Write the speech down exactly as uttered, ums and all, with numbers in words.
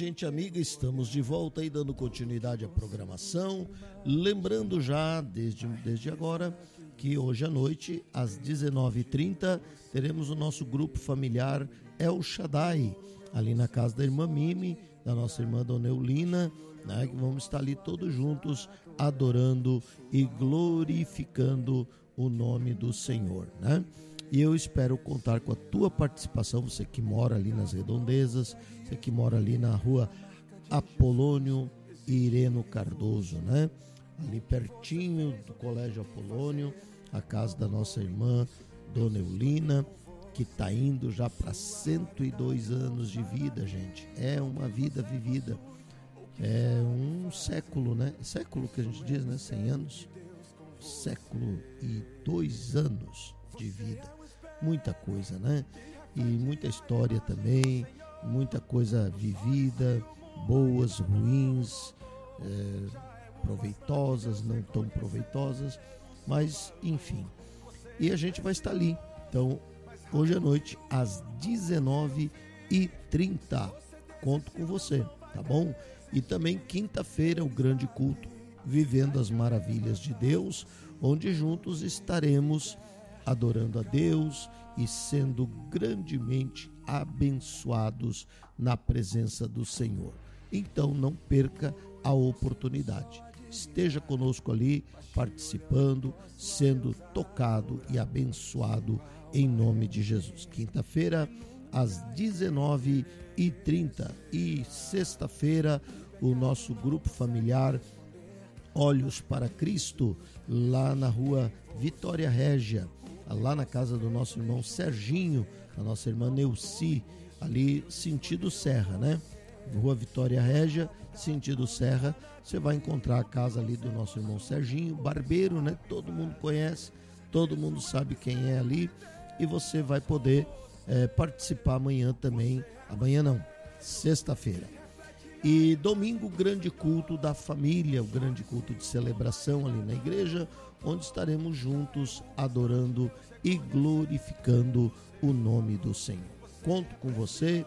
gente amiga, estamos de volta aí dando continuidade à programação, lembrando já desde, desde agora que hoje à noite às dezenove e trinta teremos o nosso grupo familiar El Shaddai, ali na casa da irmã Mimi, da nossa irmã Dona Eulina, né, que vamos estar ali todos juntos adorando e glorificando o nome do Senhor, né? E eu espero contar com a tua participação, você que mora ali nas redondezas, você que mora ali na rua Apolônio Ireno Cardoso, né? Ali pertinho do Colégio Apolônio, a casa da nossa irmã Dona Eulina, que está indo já para cento e dois anos de vida, gente. É uma vida vivida. É um século, né? Século que a gente diz, né? cem anos. Século e dois anos de vida. Muita coisa, né? E muita história também, muita coisa vivida, boas, ruins, é, proveitosas, não tão proveitosas, mas enfim. E a gente vai estar ali. Então, hoje à noite, às dezenove e trinta. Conto com você, tá bom? E também quinta-feira, o grande culto, Vivendo as Maravilhas de Deus, onde juntos estaremos adorando a Deus e sendo grandemente abençoados na presença do Senhor. Então não perca a oportunidade. Esteja conosco ali, participando, sendo tocado e abençoado em nome de Jesus. Quinta-feira, às dezenove e trinta. E sexta-feira, o nosso grupo familiar Olhos para Cristo, lá na rua Vitória Régia, lá na casa do nosso irmão Serginho, a nossa irmã Neuci, ali sentido Serra, né? Rua Vitória Régia, sentido Serra, você vai encontrar a casa ali do nosso irmão Serginho, barbeiro, né? Todo mundo conhece, todo mundo sabe quem é ali, e você vai poder é, participar amanhã também, amanhã não, sexta-feira. E domingo, grande culto da família, o grande culto de celebração ali na igreja, onde estaremos juntos adorando e glorificando o nome do Senhor. Conto com você,